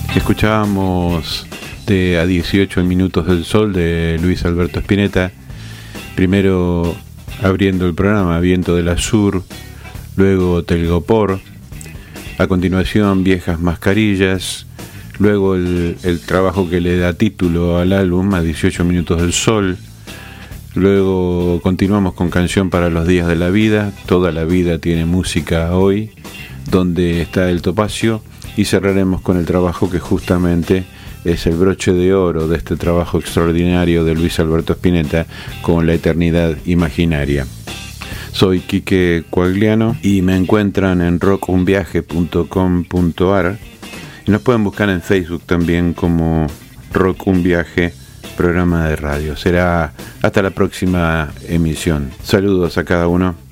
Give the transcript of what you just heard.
Escuchábamos de A 18 minutos del sol de Luis Alberto Spinetta, primero abriendo el programa Viento del Azur, luego Telgopor, a continuación Viejas Mascarillas, luego el trabajo que le da título al álbum A 18 minutos del sol, luego continuamos con Canción para los días de la vida, Toda la vida tiene música hoy, Donde está el topacio, y cerraremos con el trabajo que justamente es el broche de oro de este trabajo extraordinario de Luis Alberto Spinetta, con La eternidad imaginaria. Soy Quique Coagliano y me encuentran en rockunviaje.com.ar y nos pueden buscar en Facebook también como Rock Un Viaje, programa de radio. Será hasta la próxima emisión. Saludos a cada uno.